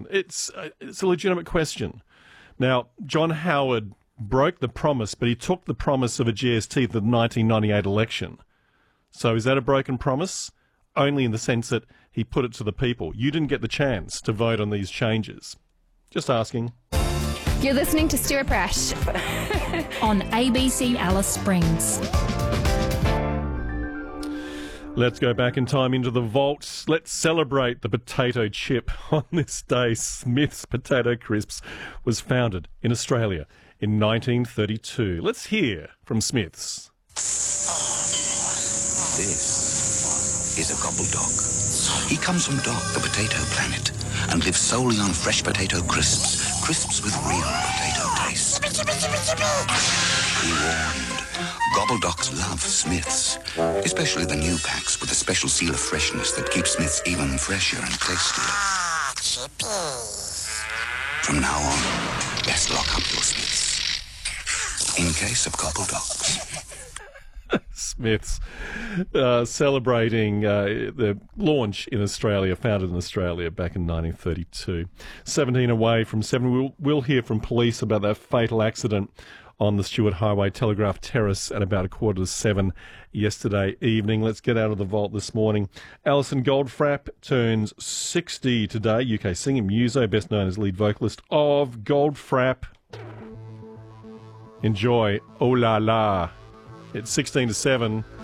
It's a legitimate question. Now, John Howard broke the promise, but he took the promise of a GST at the 1998 election. So is that a broken promise? Only in the sense that he put it to the people. You didn't get the chance to vote on these changes. Just asking. You're listening to Stuart Pratt on ABC Alice Springs. Let's go back in time into the vault. Let's celebrate the potato chip. On this day, Smith's Potato Crisps was founded in Australia in 1932. Let's hear from Smith's. This is a gobble dog. He comes from Dog, the potato planet, and lives solely on fresh potato crisps. Crisps with real potato taste. He warned, gobble dogs love Smith's, especially the new packs with a special seal of freshness that keeps Smith's even fresher and tastier. From now on, best lock up your Smith's, in case of gobble dogs. Smith's celebrating the launch in Australia, founded in Australia back in 1932. 17 away from 7. We'll hear from police about that fatal accident on the Stuart Highway Telegraph Terrace at about 6:45 yesterday evening. Let's get out of the vault this morning. Alison Goldfrapp turns 60 today. UK singing muso, best known as lead vocalist of Goldfrapp. Enjoy Oh La La. It's 16 to 7.